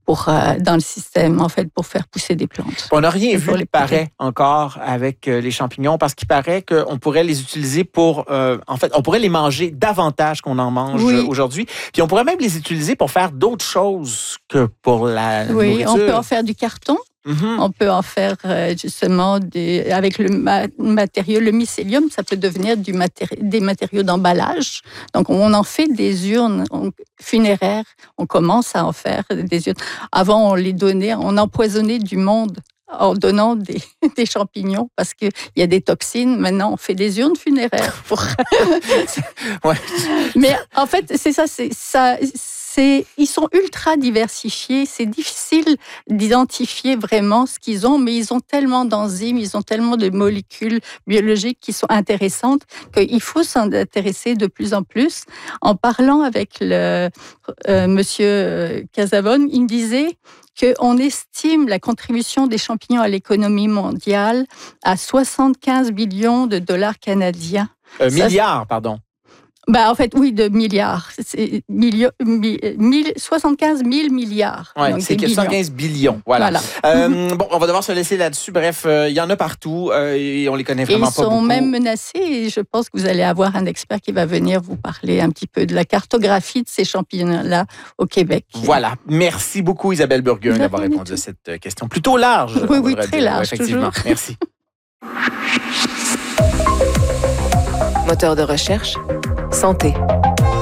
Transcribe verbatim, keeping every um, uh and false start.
pour, euh, dans le système, en fait, pour faire pousser des plantes. On n'a rien vu, il paraît, encore avec euh, les champignons, parce qu'il paraît qu'on pourrait les utiliser pour... Euh, en fait, on pourrait les manger davantage qu'on en mange oui. aujourd'hui. Puis on pourrait même les utiliser pour faire d'autres choses que pour la oui, nourriture. On peut en faire du carton. Mm-hmm. On peut en faire euh, justement des, avec le ma- matériau, le mycélium, ça peut devenir du matéri- des matériaux d'emballage. Donc on en fait des urnes on, funéraires. On commence à en faire des urnes. Avant on les donnait, on empoisonnait du monde en donnant des, des champignons parce qu'il y a des toxines. Maintenant on fait des urnes funéraires. Pour... ouais. Mais en fait c'est ça, c'est ça. C'est, ils sont ultra diversifiés, c'est difficile d'identifier vraiment ce qu'ils ont, mais ils ont tellement d'enzymes, ils ont tellement de molécules biologiques qui sont intéressantes qu'il faut s'en intéresser de plus en plus. En parlant avec le euh, monsieur Casavone, il me disait qu'on estime la contribution des champignons à l'économie mondiale à soixante-quinze billions de dollars canadiens. Euh, milliards, pardon. Ben, en fait, oui, de milliards. C'est milio, mille, soixante-quinze mille milliards. Oui, c'est soixante-quinze billions. Voilà. voilà. Euh, bon, on va devoir se laisser là-dessus. Bref, il euh, y en a partout euh, et on les connaît vraiment et pas beaucoup. Ils sont même menacés et je pense que vous allez avoir un expert qui va venir vous parler un petit peu de la cartographie de ces champignons-là au Québec. Voilà. Merci beaucoup, Isabelle Burguin, d'avoir répondu à cette question plutôt large. Oui, oui, très dire. large, ouais, effectivement. Toujours. Merci. Moteur de recherche, santé.